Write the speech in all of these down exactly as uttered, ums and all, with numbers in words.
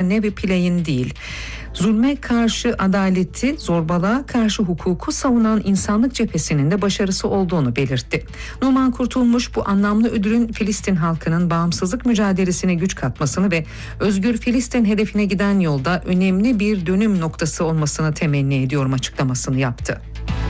Nevi Pillay'in değil, zulme karşı adaleti, zorbalığa karşı hukuku savunan insanlık cephesinin de başarısı olduğunu belirtti. Numan Kurtulmuş bu anlamlı ödülün Filistin halkının bağımsızlık mücadelesine güç katmasını ve özgür Filistin hedefine giden yolda önemli bir dönüm noktası olmasını temenni ediyorum açıklamasını yaptı.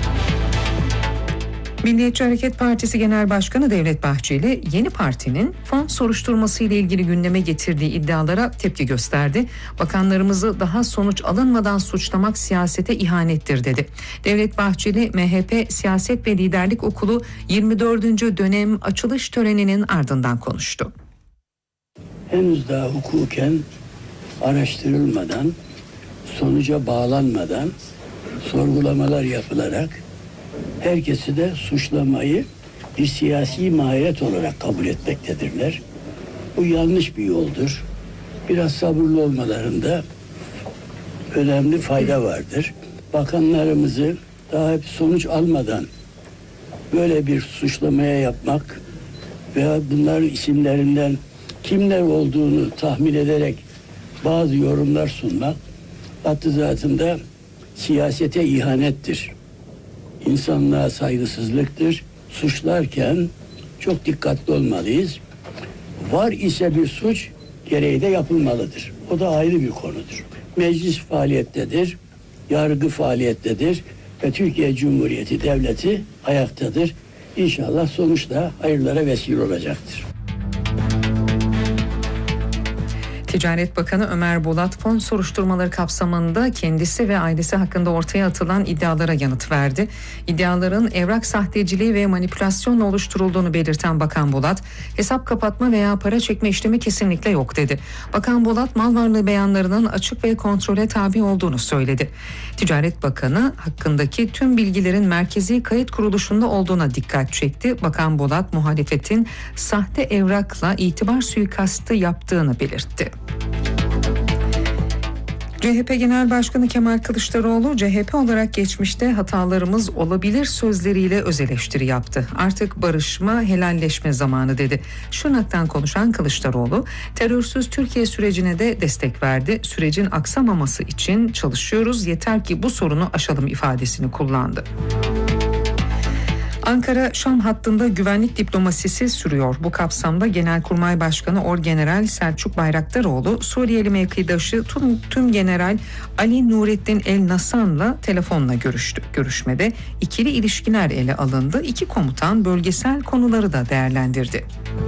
Milliyetçi Hareket Partisi Genel Başkanı Devlet Bahçeli, yeni partinin fon soruşturması ile ilgili gündeme getirdiği iddialara tepki gösterdi. Bakanlarımızı daha sonuç alınmadan suçlamak siyasete ihanettir dedi. Devlet Bahçeli, M H P Siyaset ve Liderlik Okulu yirmi dördüncü dönem açılış töreninin ardından konuştu. Henüz daha hukuken araştırılmadan, sonuca bağlanmadan sorgulamalar yapılarak herkesi de suçlamayı bir siyasi mahiyet olarak kabul etmektedirler. Bu yanlış bir yoldur. Biraz sabırlı olmalarında önemli fayda vardır. Bakanlarımızı daha hep sonuç almadan böyle bir suçlamaya yapmak veya bunların isimlerinden kimler olduğunu tahmin ederek bazı yorumlar sunmak hattı zatında siyasete ihanettir. İnsanlığa saygısızlıktır. Suçlarken çok dikkatli olmalıyız. Var ise bir suç gereği de yapılmalıdır. O da ayrı bir konudur. Meclis faaliyettedir, yargı faaliyettedir ve Türkiye Cumhuriyeti Devleti ayaktadır. İnşallah sonuçta hayırlara vesile olacaktır. Ticaret Bakanı Ömer Bolat fon soruşturmaları kapsamında kendisi ve ailesi hakkında ortaya atılan iddialara yanıt verdi. İddiaların evrak sahteciliği ve manipülasyonla oluşturulduğunu belirten Bakan Bolat, hesap kapatma veya para çekme işlemi kesinlikle yok dedi. Bakan Bolat, mal varlığı beyanlarının açık ve kontrole tabi olduğunu söyledi. Ticaret Bakanı hakkındaki tüm bilgilerin Merkezi Kayıt Kuruluşu'nda olduğuna dikkat çekti. Bakan Bolat, muhalefetin sahte evrakla itibar suikastı yaptığını belirtti. C H P Genel Başkanı Kemal Kılıçdaroğlu, C H P olarak geçmişte hatalarımız olabilir sözleriyle öz eleştiri yaptı. Artık barışma, helalleşme zamanı dedi. Şırnak'tan konuşan Kılıçdaroğlu, terörsüz Türkiye sürecine de destek verdi. Sürecin aksamaması için çalışıyoruz, yeter ki bu sorunu aşalım ifadesini kullandı. Ankara-Şam hattında güvenlik diplomasisi sürüyor. Bu kapsamda Genelkurmay Başkanı Orgeneral Selçuk Bayraktaroğlu, Suriyeli mevkidaşı tüm, tüm General Ali Nurettin El Nasan'la telefonla görüştü. Görüşmede ikili ilişkiler ele alındı. İki komutan bölgesel konuları da değerlendirdi.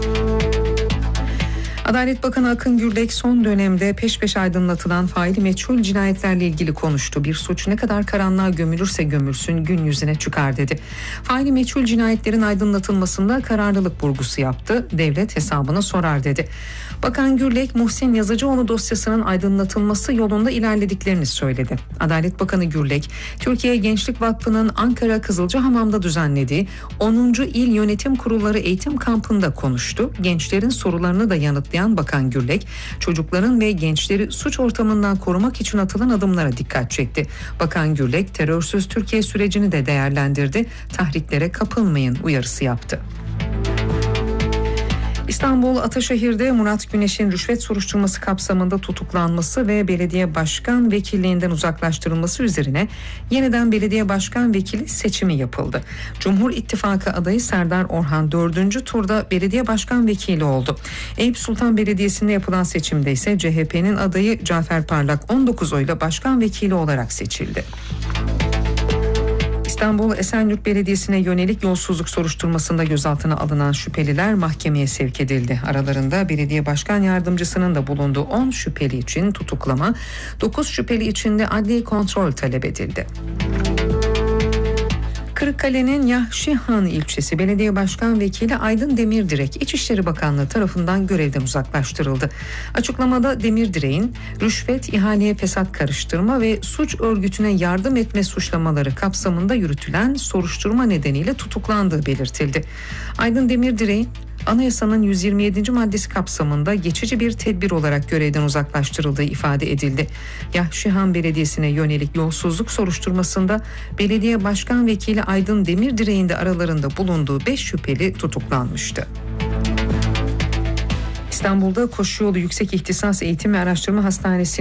Adalet Bakanı Akın Gürlek son dönemde peş peşe aydınlatılan faili meçhul cinayetlerle ilgili konuştu. Bir suç ne kadar karanlığa gömülürse gömülsün gün yüzüne çıkar dedi. Faili meçhul cinayetlerin aydınlatılmasında kararlılık vurgusu yaptı. Devlet hesabını sorar dedi. Bakan Gürlek, Muhsin Yazıcıoğlu dosyasının aydınlatılması yolunda ilerlediklerini söyledi. Adalet Bakanı Gürlek, Türkiye Gençlik Vakfı'nın Ankara Kızılcahamam'da düzenlediği onuncu İl Yönetim Kurulları Eğitim Kampı'nda konuştu. Gençlerin sorularını da yanıtlayan Bakan Gürlek, çocukların ve gençleri suç ortamından korumak için atılan adımlara dikkat çekti. Bakan Gürlek, terörsüz Türkiye sürecini de değerlendirdi. Tahriklere kapılmayın uyarısı yaptı. İstanbul Ataşehir'de Murat Güneş'in rüşvet soruşturması kapsamında tutuklanması ve belediye başkan vekilliğinden uzaklaştırılması üzerine yeniden belediye başkan vekili seçimi yapıldı. Cumhur İttifakı adayı Serdar Orhan dördüncü turda belediye başkan vekili oldu. Eyüp Sultan Belediyesi'nde yapılan seçimde ise C H P'nin adayı Cafer Parlak on dokuz oyla başkan vekili olarak seçildi. İstanbul Esenyurt Belediyesi'ne yönelik yolsuzluk soruşturmasında gözaltına alınan şüpheliler mahkemeye sevk edildi. Aralarında belediye başkan yardımcısının da bulunduğu on şüpheli için tutuklama, dokuz şüpheli için de adli kontrol talep edildi. Kırıkkale'nin Yahşihan ilçesi belediye başkan vekili Aydın Demirdirek İçişleri Bakanlığı tarafından görevden uzaklaştırıldı. Açıklamada Demirdirek'in rüşvet, ihaleye fesat karıştırma ve suç örgütüne yardım etme suçlamaları kapsamında yürütülen soruşturma nedeniyle tutuklandığı belirtildi. Aydın Demirdirek'in Anayasanın yüz yirmi yedinci maddesi kapsamında geçici bir tedbir olarak görevden uzaklaştırıldığı ifade edildi. Yahşihan Belediyesi'ne yönelik yolsuzluk soruşturmasında belediye başkan vekili Aydın Demirdirek'in de aralarında bulunduğu beş şüpheli tutuklanmıştı. İstanbul'da Koşuyolu Yüksek İhtisas Eğitim ve Araştırma Hastanesi